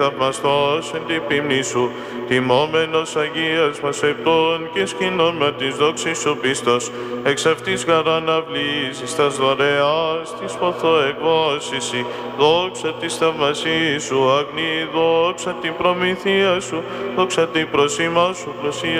θαυμαστός εν την ποιμνή σου, τιμόμενος Αγίας μας επτών και σκηνών με της δόξης σου πίστος, εξ αυτής χαραναυλής τας δωρεάς της ποθώ εκβόσηση, δόξα της θαυμασίας σου αγνή, δόξα την προμηθεία σου, δόξα την προσήμα σου πλουσία.